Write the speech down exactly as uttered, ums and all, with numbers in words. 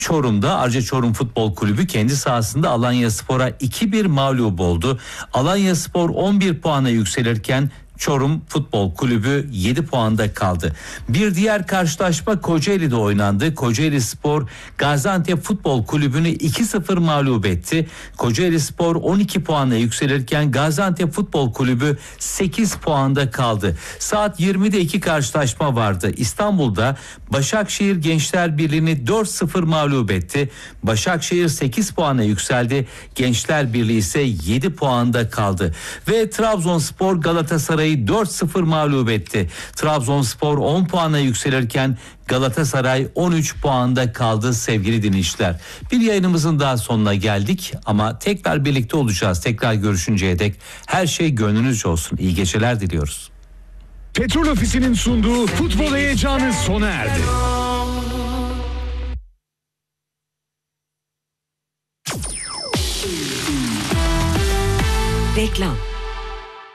Çorum'da Arca Çorum Futbol Kulübü kendi sahasında Alanyaspor'a iki bir mağlup oldu. Alanyaspor on bir puana yükselirken Çorum Futbol Kulübü yedi puanda kaldı. Bir diğer karşılaşma Kocaeli'de oynandı. Kocaelispor Gaziantep Futbol Kulübü'nü iki sıfır mağlup etti. Kocaelispor on iki puana yükselirken Gaziantep Futbol Kulübü sekiz puanda kaldı. Saat yirmide iki karşılaşma vardı. İstanbul'da Başakşehir Gençler Birliği'ni dört sıfır mağlup etti. Başakşehir sekiz puana yükseldi. Gençler Birliği ise yedi puanda kaldı. Ve Trabzonspor Galatasaray'ı dört sıfır mağlup etti. Trabzonspor on puana yükselirken Galatasaray on üç puanda kaldı sevgili dinleyiciler. Bir yayınımızın daha sonuna geldik ama tekrar birlikte olacağız. Tekrar görüşünceye dek her şey gönlünüzce olsun. İyi geceler diliyoruz. Petrol Ofisi'nin sunduğu futbol heyecanı sona erdi. Reklam.